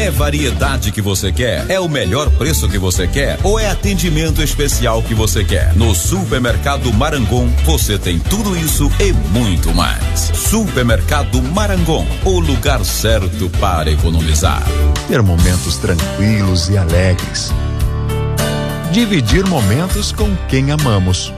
É variedade que você quer? É o melhor preço que você quer? Ou é atendimento especial que você quer? No Supermercado Marangon, você tem tudo isso e muito mais. Supermercado Marangon, o lugar certo para economizar. Ter momentos tranquilos e alegres. Dividir momentos com quem amamos.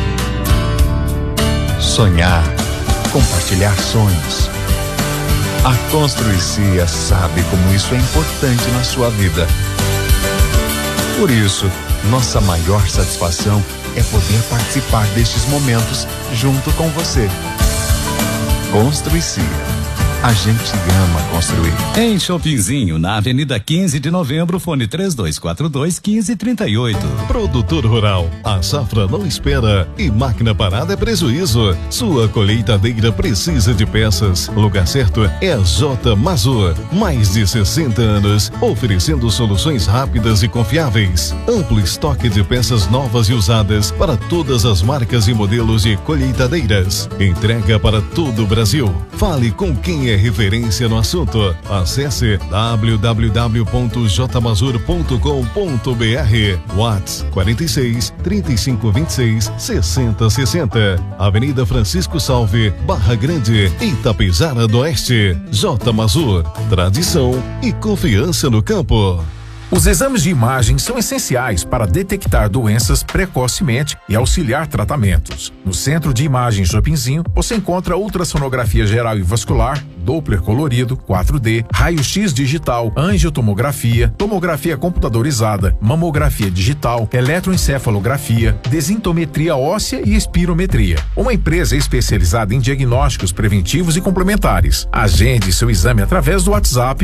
Sonhar, compartilhar sonhos. A Construicia sabe como isso é importante na sua vida. Por isso, nossa maior satisfação é poder participar destes momentos junto com você. Construicia. A gente ama construir. Em Shoppingzinho, na Avenida 15 de Novembro, fone 3242-1538. Produtor rural, a safra não espera e máquina parada é prejuízo. Sua colheitadeira precisa de peças. Lugar certo é a J Mazur. Mais de 60 anos, oferecendo soluções rápidas e confiáveis. Amplo estoque de peças novas e usadas para todas as marcas e modelos de colheitadeiras. Entrega para todo o Brasil. Fale com quem é referência no assunto. Acesse www.jmazur.com.br. WhatsApp 46 35 26 60 60. Avenida Francisco Salve, Barra Grande, Itapejara do Oeste. J Mazur, tradição e confiança no campo. Os exames de imagem são essenciais para detectar doenças precocemente e auxiliar tratamentos. No Centro de Imagem Shoppingzinho, você encontra ultrassonografia geral e vascular, Doppler colorido, 4D, raio-x digital, angiotomografia, tomografia computadorizada, mamografia digital, eletroencefalografia, desintometria óssea e espirometria. Uma empresa especializada em diagnósticos preventivos e complementares. Agende seu exame através do WhatsApp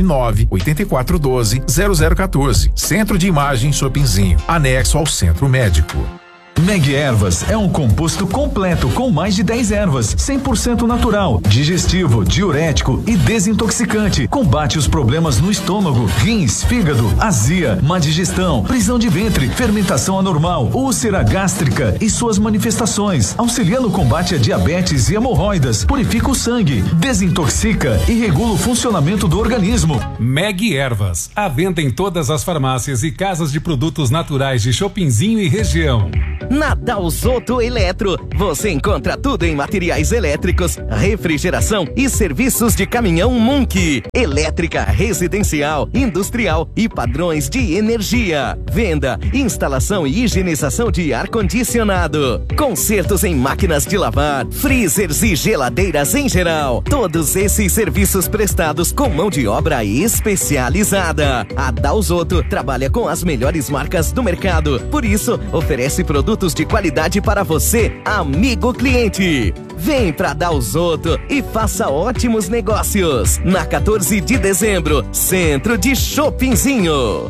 98412-0014. Centro de Imagem Shoppingzinho, anexo ao Centro Médico. Meg Ervas é um composto completo com mais de 10 ervas, 100% natural, digestivo, diurético e desintoxicante. Combate os problemas no estômago, rins, fígado, azia, má digestão, prisão de ventre, fermentação anormal, úlcera gástrica e suas manifestações. Auxilia no combate a diabetes e hemorroidas, purifica o sangue, desintoxica e regula o funcionamento do organismo. Meg Ervas, à venda em todas as farmácias e casas de produtos naturais de Shoppingzinho e região. Na Dalzotto Eletro, você encontra tudo em materiais elétricos, refrigeração e serviços de caminhão Munk, elétrica, residencial, industrial e padrões de energia. Venda, instalação e higienização de ar-condicionado. Consertos em máquinas de lavar, freezers e geladeiras em geral. Todos esses serviços prestados com mão de obra especializada. A Dalzotto trabalha com as melhores marcas do mercado. Por isso, oferece produtos de qualidade para você, amigo cliente. Vem pra Dalzotto e faça ótimos negócios. Na 14 de dezembro, Centro de Shoppingzinho.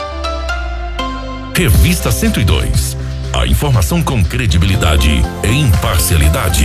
Revista 102. A informação com credibilidade e imparcialidade.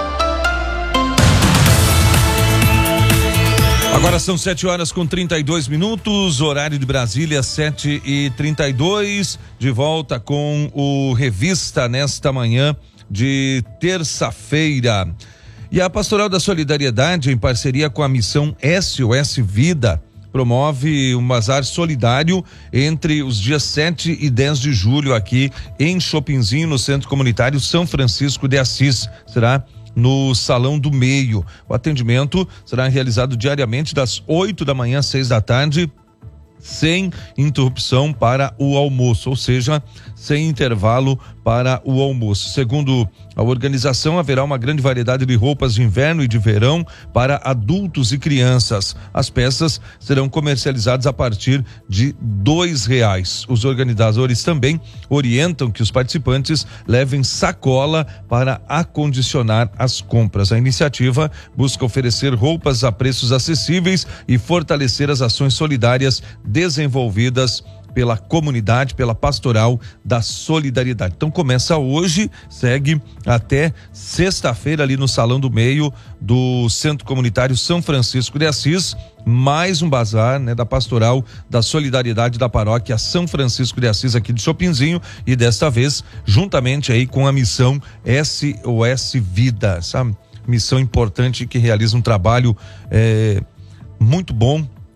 Agora são 7h32, horário de Brasília, 7h32, de volta com o Revista nesta manhã de terça-feira. E a Pastoral da Solidariedade, em parceria com a missão SOS Vida, promove um bazar solidário entre os dias 7 e 10 de julho aqui em Shoppingzinho, no Centro Comunitário São Francisco de Assis. Será no Salão do Meio. O atendimento será realizado diariamente das 8 da manhã às 6 da tarde, sem interrupção para o almoço, ou seja, sem intervalo para o almoço. Segundo a organização, haverá uma grande variedade de roupas de inverno e de verão para adultos e crianças. As peças serão comercializadas a partir de R$2. Os organizadores também orientam que os participantes levem sacola para acondicionar as compras. A iniciativa busca oferecer roupas a preços acessíveis e fortalecer as ações solidárias desenvolvidas pela comunidade, pela Pastoral da Solidariedade. Então começa hoje, segue até sexta-feira ali no Salão do Meio do Centro Comunitário São Francisco de Assis, mais um bazar, né, da Pastoral da Solidariedade da Paróquia São Francisco de Assis aqui de Shoppingzinho, e desta vez juntamente aí com a missão SOS Vida, sabe? Missão importante que realiza um trabalho muito bom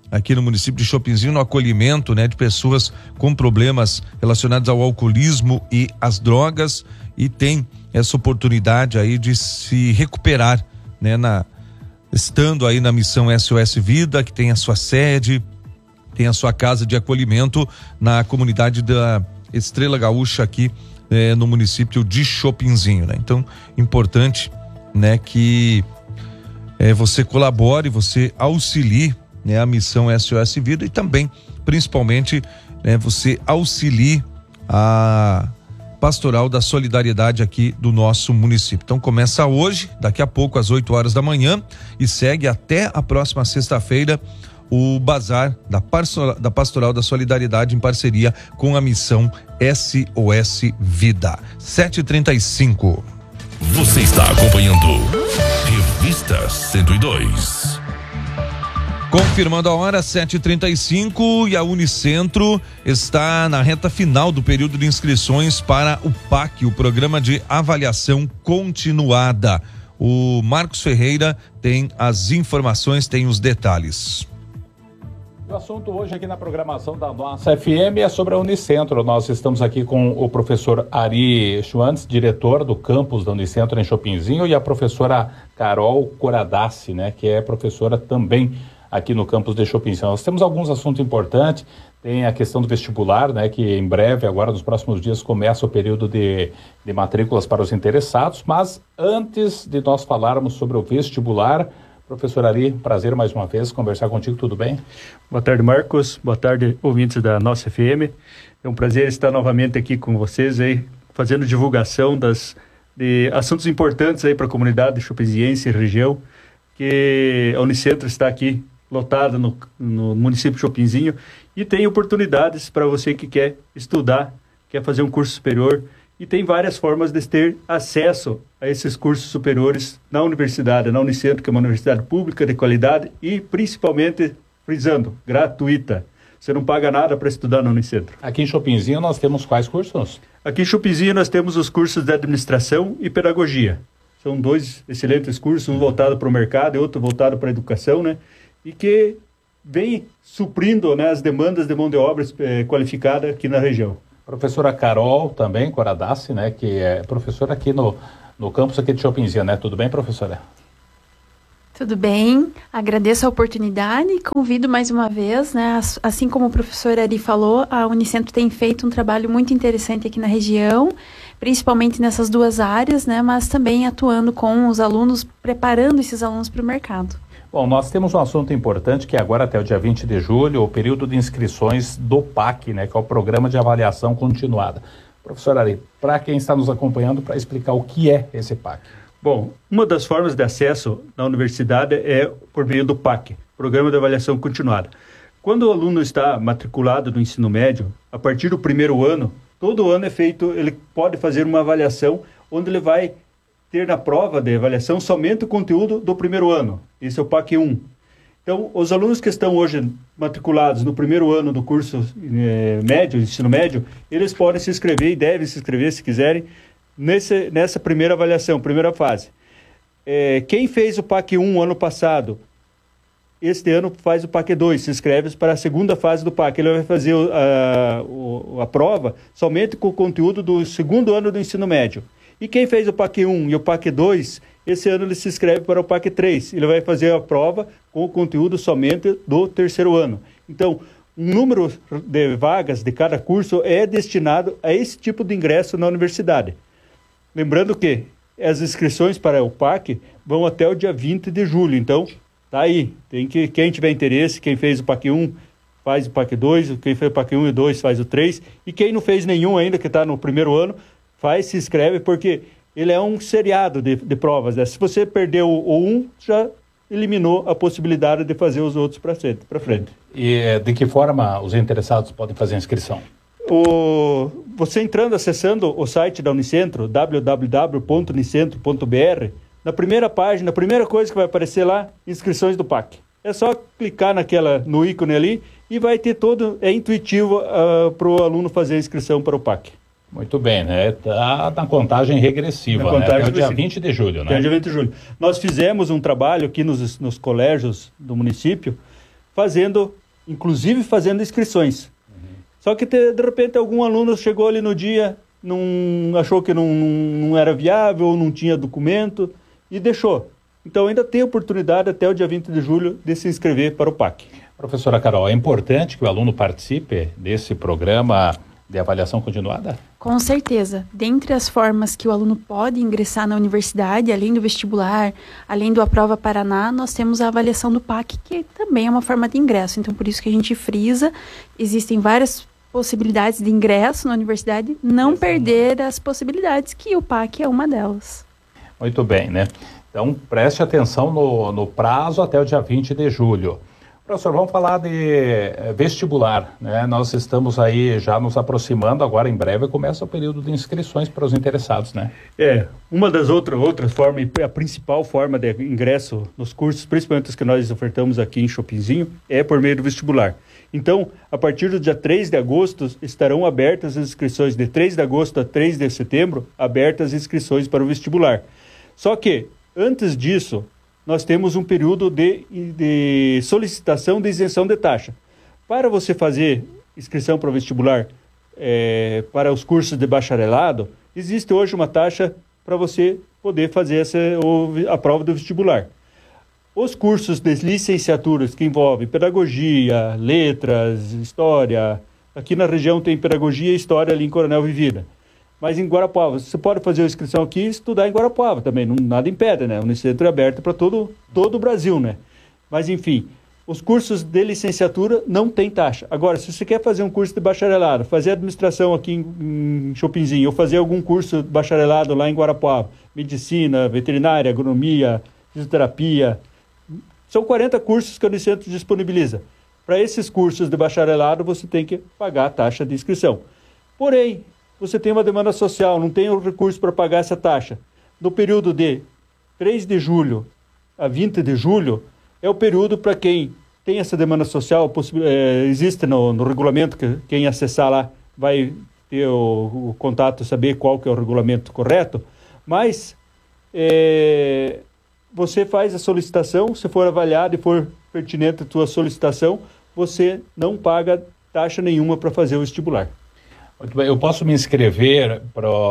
aqui no município de Chopinzinho, no acolhimento, né, de pessoas com problemas relacionados ao alcoolismo e às drogas, e tem essa oportunidade aí de se recuperar, né, estando aí na missão SOS Vida, que tem a sua sede, tem a sua casa de acolhimento na comunidade da Estrela Gaúcha aqui no município de Chopinzinho, né? Então, importante, né, que você colabore, você auxilie, né, a missão SOS Vida, e também, principalmente, né, você auxilie a Pastoral da Solidariedade aqui do nosso município. Então começa hoje, daqui a pouco às 8 horas da manhã, e segue até a próxima sexta-feira o bazar da Pastoral da Solidariedade em parceria com a missão SOS Vida. 7h35. Você está acompanhando Revista 102. Confirmando a hora, 7h35, e a Unicentro está na reta final do período de inscrições para o PAC, o Programa de Avaliação Continuada. O Marcos Ferreira tem as informações, tem os detalhes. O assunto hoje aqui na programação da nossa FM é sobre a Unicentro. Nós estamos aqui com o professor Ari Schwantz, diretor do campus da Unicentro em Chopinzinho, e a professora Carol Coradassi, né, que é professora também aqui no campus de Chopinzinho. Nós temos alguns assuntos importantes. Tem a questão do vestibular, né, que em breve, agora nos próximos dias, começa o período de matrículas para os interessados. Mas antes de nós falarmos sobre o vestibular, professor Ari, prazer mais uma vez conversar contigo, tudo bem? Boa tarde, Marcos. Boa tarde, ouvintes da nossa FM. É um prazer estar novamente aqui com vocês aí, fazendo divulgação de assuntos importantes aí para a comunidade chopinziense e região, que a Unicentro está aqui lotada no município de Chopinzinho, e tem oportunidades para você que quer estudar, quer fazer um curso superior, e tem várias formas de ter acesso a esses cursos superiores na universidade, na Unicentro, que é uma universidade pública de qualidade e, principalmente, frisando, gratuita. Você não paga nada para estudar na Unicentro. Aqui em Chopinzinho nós temos quais cursos? Aqui em Chopinzinho nós temos os cursos de administração e pedagogia. São dois excelentes cursos, um voltado para o mercado e outro voltado para a educação, né? E que vem suprindo, né, as demandas de mão de obra qualificada aqui na região. Professora Carol também, Coradassi, né, que é professora aqui no campus aqui de Chopinzinho, né? Tudo bem, professora? Tudo bem, agradeço a oportunidade e convido mais uma vez, né, assim como o professor Ari falou, a Unicentro tem feito um trabalho muito interessante aqui na região, principalmente nessas duas áreas, né, mas também atuando com os alunos, preparando esses alunos para o mercado. Bom, nós temos um assunto importante que agora até o dia 20 de julho, o período de inscrições do PAC, né, que é o Programa de Avaliação Continuada. Professor Ari, para quem está nos acompanhando, para explicar o que é esse PAC. Bom, uma das formas de acesso na universidade é por meio do PAC, Programa de Avaliação Continuada. Quando o aluno está matriculado no ensino médio, a partir do primeiro ano, todo ano é feito, ele pode fazer uma avaliação onde ele vai ter na prova de avaliação somente o conteúdo do primeiro ano. Esse é o PAC 1. Então, os alunos que estão hoje matriculados no primeiro ano do curso médio, ensino médio, eles podem se inscrever e devem se inscrever, se quiserem, nessa primeira avaliação, primeira fase. Quem fez o PAC 1 ano passado, este ano faz o PAC 2, se inscreve para a segunda fase do PAC. Ele vai fazer a prova somente com o conteúdo do segundo ano do ensino médio. E quem fez o PAC 1 e o PAC 2, esse ano ele se inscreve para o PAC 3. Ele vai fazer a prova com o conteúdo somente do terceiro ano. Então, o número de vagas de cada curso é destinado a esse tipo de ingresso na universidade. Lembrando que as inscrições para o PAC vão até o dia 20 de julho. Então, tá aí. Quem tiver interesse, quem fez o PAC 1 faz o PAC 2, quem fez o PAC 1 e 2 faz o 3. E quem não fez nenhum ainda, que está no primeiro ano, se inscreve, porque ele é um seriado de provas, né? Se você perdeu o 1, já eliminou a possibilidade de fazer os outros para frente. E de que forma os interessados podem fazer a inscrição? Você acessando o site da Unicentro, www.unicentro.br, na primeira página, a primeira coisa que vai aparecer lá, inscrições do PAC. É só clicar no ícone ali e vai ter é intuitivo para o aluno fazer a inscrição para o PAC. Muito bem, né? Está na contagem regressiva, até o dia 20 de julho, né? Até o dia 20 de julho. Nós fizemos um trabalho aqui nos colégios do município, inclusive fazendo inscrições. Só que de repente algum aluno chegou ali no dia, achou que não era viável, não tinha documento e deixou. Então ainda tem oportunidade até o dia 20 de julho de se inscrever para o PAC. Professora Carol, é importante que o aluno participe desse programa de avaliação continuada? Com certeza. Dentre as formas que o aluno pode ingressar na universidade, além do vestibular, além do Aprova Paraná, nós temos a avaliação do PAC, que também é uma forma de ingresso. Então, por isso que a gente frisa, existem várias possibilidades de ingresso na universidade, não perder as possibilidades, que o PAC é uma delas. Muito bem, né? Então, preste atenção no prazo até o dia 20 de julho. Professor, vamos falar de vestibular, né? Nós estamos aí já nos aproximando, agora em breve começa o período de inscrições para os interessados, né? Uma das outras formas, a principal forma de ingresso nos cursos, principalmente os que nós ofertamos aqui em Chopinzinho, é por meio do vestibular. Então, a partir do dia 3 de agosto, estarão abertas as inscrições, de 3 de agosto a 3 de setembro, abertas as inscrições para o vestibular. Só que, antes disso, nós temos um período de solicitação de isenção de taxa. Para você fazer inscrição para o vestibular, para os cursos de bacharelado, existe hoje uma taxa para você poder fazer a prova do vestibular. Os cursos de licenciaturas que envolvem pedagogia, letras, história, aqui na região tem pedagogia e história ali em Coronel Vivida. Mas em Guarapuava, você pode fazer a inscrição aqui e estudar em Guarapuava também, nada impede, né? O Unicentro é aberto para todo o Brasil, né? Mas enfim, os cursos de licenciatura não tem taxa. Agora, se você quer fazer um curso de bacharelado, fazer administração aqui em Chopinzinho, ou fazer algum curso de bacharelado lá em Guarapuava, medicina, veterinária, agronomia, fisioterapia, são 40 cursos que o Unicentro disponibiliza. Para esses cursos de bacharelado, você tem que pagar a taxa de inscrição. Porém, você tem uma demanda social, não tem o recurso para pagar essa taxa. No período de 3 de julho a 20 de julho, é o período para quem tem essa demanda social, existe no regulamento, que quem acessar lá vai ter o contato, saber qual que é o regulamento correto, mas você faz a solicitação, se for avaliado e for pertinente a tua solicitação, você não paga taxa nenhuma para fazer o vestibular. Muito bem, eu posso me inscrever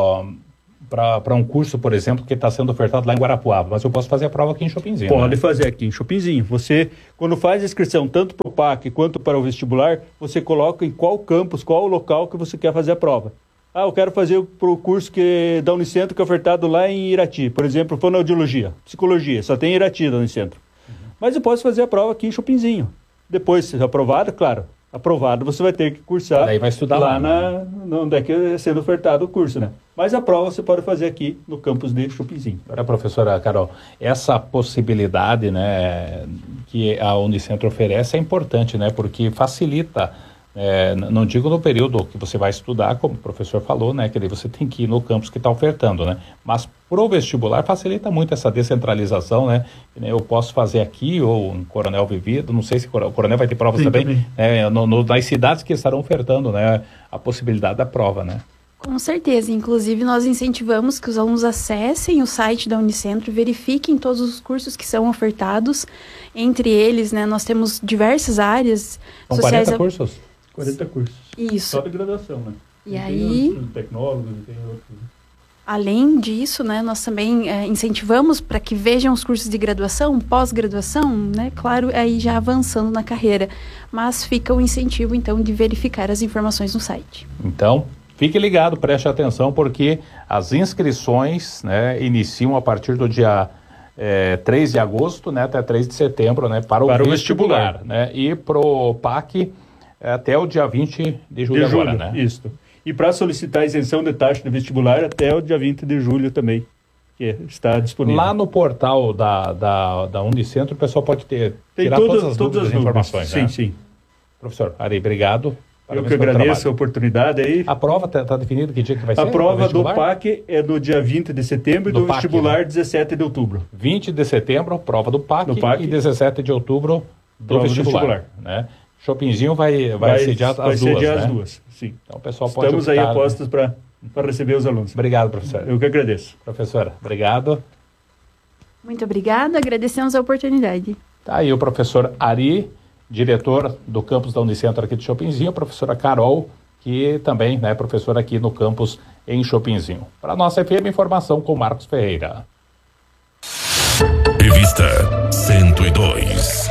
para um curso, por exemplo, que está sendo ofertado lá em Guarapuava, mas eu posso fazer a prova aqui em Chopinzinho. Pode fazer aqui em Chopinzinho. Você, quando faz a inscrição tanto para o PAC quanto para o vestibular, você coloca em qual campus, qual local que você quer fazer a prova. Eu quero fazer para o curso da Unicentro que é ofertado lá em Irati, por exemplo, fonoaudiologia, psicologia, só tem Irati da Unicentro. Mas eu posso fazer a prova aqui em Chopinzinho. Depois, se aprovado, claro, aprovado, você vai ter que cursar. Daí vai estudar lá onde é que é sendo ofertado o curso, né? Mas a prova você pode fazer aqui no campus de Chopinzinho. Agora, professora Carol, essa possibilidade, né, que a Unicentro oferece é importante, né? Porque facilita, não digo no período que você vai estudar, como o professor falou, né? Que daí você tem que ir no campus que está ofertando, né? Mas pro vestibular facilita muito essa descentralização, né? Eu posso fazer aqui ou em Coronel Vivida, não sei se o Coronel vai ter provas também. Nas cidades que estarão ofertando, né? A possibilidade da prova, né? Com certeza, inclusive nós incentivamos que os alunos acessem o site da Unicentro, verifiquem todos os cursos que são ofertados, entre eles, né, nós temos diversas áreas São sociais. 40 cursos? 40 cursos. Isso. Só de graduação, né? E aí, tem tecnólogos, tem outros. Além disso, né, nós também incentivamos para que vejam os cursos de graduação, pós-graduação, né, claro, aí já avançando na carreira, mas fica o incentivo, então, de verificar as informações no site. Então, fique ligado, preste atenção, porque as inscrições, né, iniciam a partir do dia 3 de agosto, né, até 3 de setembro, né, para o vestibular, né, e para o PAC até o dia 20 de julho agora, né? Isso. E para solicitar a isenção de taxa de vestibular até o dia 20 de julho também, que está disponível. Lá no portal da Unicentro, o pessoal pode tirar todas as dúvidas e informações. Sim, né? sim. Professor Ari, obrigado. Eu que agradeço a oportunidade aí. A prova está definida que dia que vai ser? A prova do PAC é no dia 20 de setembro e do vestibular, né? 17 de outubro. 20 de setembro, prova do PAC, e 17 de outubro do vestibular. Né? Chopinzinho vai sediar as duas. Sim. Então, o pessoal pode Estamos aí a postos para receber os alunos. Obrigado, professor. Eu que agradeço. Professora, obrigado. Muito obrigada, agradecemos a oportunidade. Tá aí o professor Ari, diretor do campus da Unicentro aqui de Chopinzinho, a professora Carol, que também é professora aqui no campus em Chopinzinho. Para a nossa FM, informação com Marcos Ferreira. Revista 102.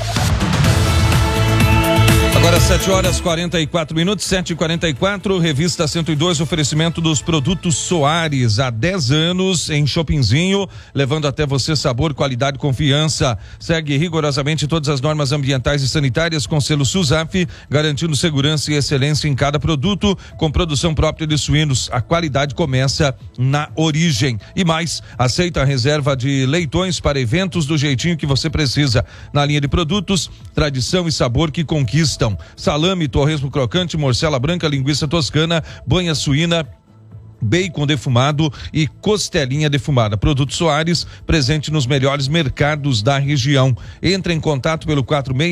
Agora 7h44, 7h44, Revista 102, oferecimento dos produtos Soares, há 10 anos em Chopinzinho, levando até você sabor, qualidade e confiança. Segue rigorosamente todas as normas ambientais e sanitárias com selo SUSAF, garantindo segurança e excelência em cada produto, com produção própria de suínos. A qualidade começa na origem. E mais, aceita a reserva de leitões para eventos do jeitinho que você precisa. Na linha de produtos, tradição e sabor que conquistam. Salame, torresmo crocante, morcela branca, linguiça toscana, banha suína, bacon defumado e costelinha defumada. Produto Soares, presente nos melhores mercados da região. Entre em contato pelo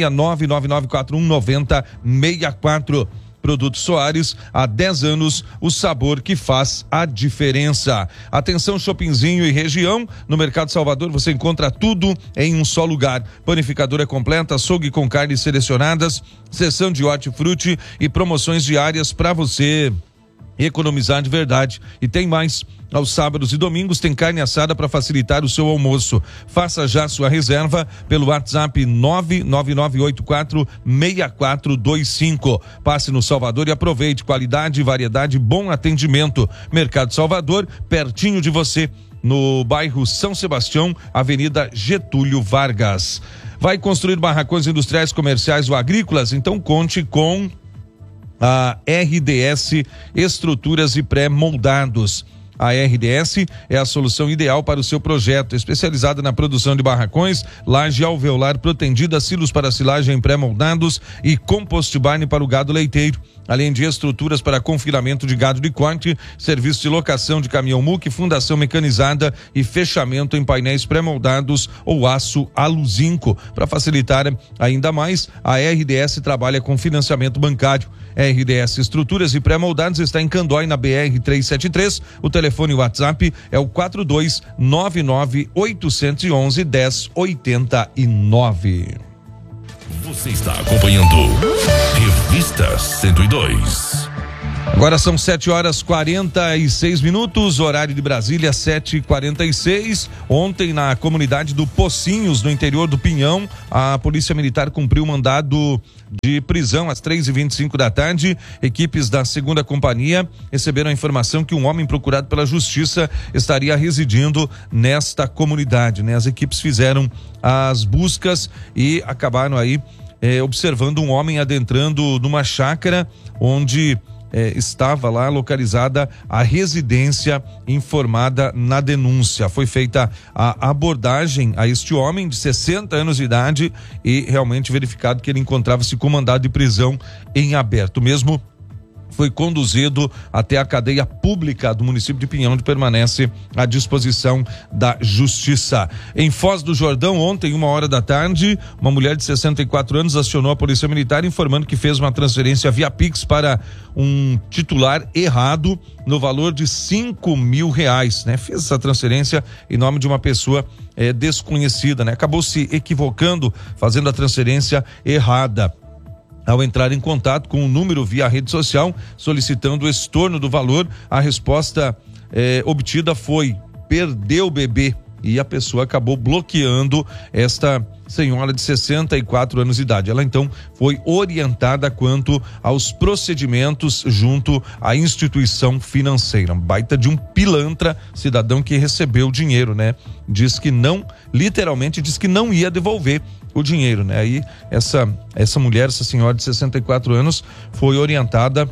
469-9941-9064. Produto Soares, há 10 anos, o sabor que faz a diferença. Atenção, Chopinzinho e região, no Mercado Salvador você encontra tudo em um só lugar. Panificadora completa, açougue com carnes selecionadas, seção de hortifruti e promoções diárias para você economizar de verdade. E tem mais. Aos sábados e domingos tem carne assada para facilitar o seu almoço. Faça já sua reserva pelo WhatsApp 999846425. Passe no Salvador e aproveite qualidade, variedade e bom atendimento. Mercado Salvador, pertinho de você, no bairro São Sebastião, Avenida Getúlio Vargas. Vai construir barracões industriais, comerciais ou agrícolas? Então conte com a RDS Estruturas e Pré-Moldados. A RDS é a solução ideal para o seu projeto, especializada na produção de barracões, laje alveolar protendida, silos para silagem pré-moldados e compost barn para o gado leiteiro, além de estruturas para confinamento de gado de corte, serviço de locação de caminhão muque, fundação mecanizada e fechamento em painéis pré-moldados ou aço aluzinco. Para facilitar ainda mais, a RDS trabalha com financiamento bancário. RDS Estruturas e Pré-Moldados está em Candói, na BR 373. O telefone e o WhatsApp é o 4299-811-1089. Você está acompanhando Revista 102. Agora são 7h46, horário de Brasília 7h46. Ontem, na comunidade do Pocinhos, no interior do Pinhão, a Polícia Militar cumpriu mandado de prisão às 3h25 da tarde. Equipes da 2ª Companhia receberam a informação que um homem procurado pela Justiça estaria residindo nesta comunidade, né? As equipes fizeram as buscas e acabaram aí observando um homem adentrando numa chácara onde estava lá localizada a residência informada na denúncia. Foi feita a abordagem a este homem de 60 anos de idade e realmente verificado que ele encontrava-se com mandado de prisão em aberto. Mesmo foi conduzido até a cadeia pública do município de Pinhão, onde permanece à disposição da Justiça. Em Foz do Jordão, ontem, 1h da tarde, uma mulher de 64 anos acionou a Polícia Militar informando que fez uma transferência via Pix para um titular errado no valor de R$5.000, né? Fez essa transferência em nome de uma pessoa desconhecida, né? Acabou se equivocando, fazendo a transferência errada. Ao entrar em contato com o número via rede social, solicitando o estorno do valor, a resposta obtida foi: perdeu o bebê. E a pessoa acabou bloqueando esta senhora de 64 anos de idade. Ela então foi orientada quanto aos procedimentos junto à instituição financeira. Baita de um pilantra, cidadão que recebeu o dinheiro, né? Diz que não, literalmente diz que não ia devolver o dinheiro, né? Aí essa mulher, essa senhora de 64 anos, foi orientada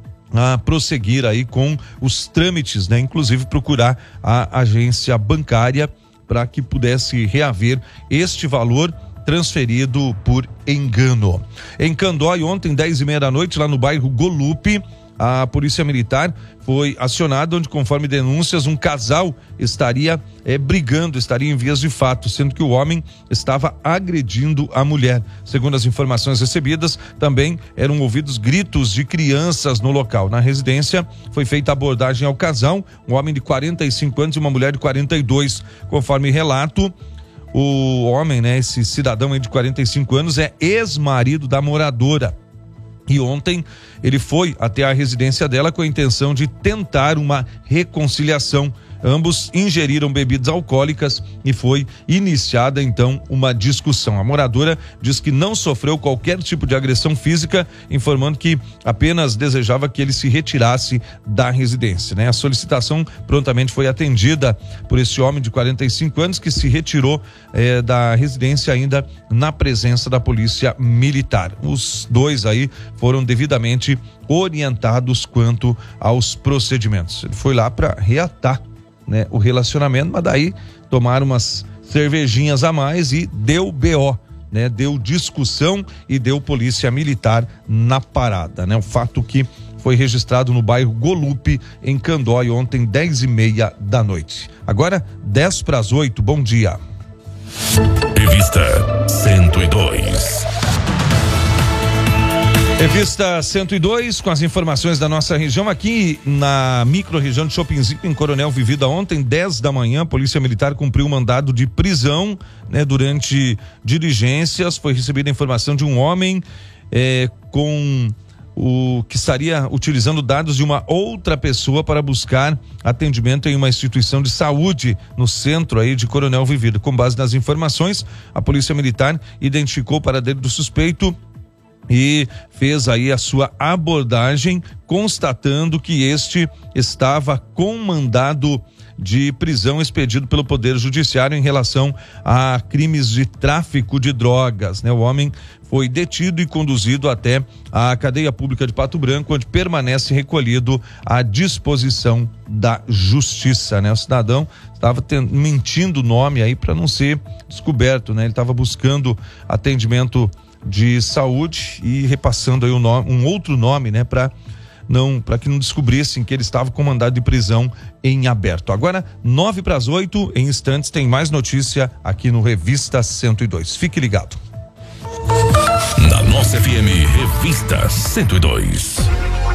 a prosseguir aí com os trâmites, né? Inclusive procurar a agência bancária para que pudesse reaver este valor transferido por engano. Em Candói, ontem, 10h30 da noite, lá no bairro Golupe, a Polícia Militar foi acionada, onde, conforme denúncias, um casal estaria brigando, estaria em vias de fato, sendo que o homem estava agredindo a mulher. Segundo as informações recebidas, também eram ouvidos gritos de crianças no local. Na residência foi feita abordagem ao casal, um homem de 45 anos e uma mulher de 42. Conforme relato, o homem, né, esse cidadão aí de 45 anos, é ex-marido da moradora. E ontem ele foi até a residência dela com a intenção de tentar uma reconciliação. Ambos ingeriram bebidas alcoólicas e foi iniciada então uma discussão. A moradora diz que não sofreu qualquer tipo de agressão física, informando que apenas desejava que ele se retirasse da residência, né? A solicitação prontamente foi atendida por esse homem de 45 anos que se retirou da residência ainda na presença da polícia militar. Os dois aí foram devidamente orientados quanto aos procedimentos. Ele foi lá para reatar, né, o relacionamento, mas daí tomaram umas cervejinhas a mais e deu BO, né? Deu discussão e deu polícia militar na parada, né? O fato que foi registrado no bairro Golupe, em Candói, ontem 10:30 da noite. Agora 7:50, bom dia. Revista 102. Revista 102, com as informações da nossa região, aqui na micro-região de Chopinzinho, em Coronel Vivida, ontem, 10 da manhã, a Polícia Militar cumpriu um mandado de prisão, né, durante diligências. Foi recebida a informação de um homem que estaria utilizando dados de uma outra pessoa para buscar atendimento em uma instituição de saúde no centro aí de Coronel Vivida. Com base nas informações, a Polícia Militar identificou o paradeiro do suspeito e fez aí a sua abordagem, constatando que este estava com mandado de prisão expedido pelo Poder Judiciário em relação a crimes de tráfico de drogas, né? O homem foi detido e conduzido até a cadeia pública de Pato Branco, onde permanece recolhido à disposição da justiça, né? O cidadão estava mentindo o nome aí para não ser descoberto, né? Ele estava buscando atendimento de saúde e repassando aí um outro nome, né, para que não descobrissem que ele estava com mandado de prisão em aberto. Agora 7:50, em instantes tem mais notícia aqui no Revista 102. Fique ligado. Na nossa FM Revista 102.